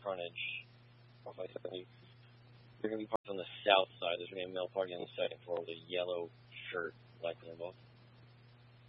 frontage off I-70. They're going to be parked on the south side. There's going to be a male parking on the second floor with a yellow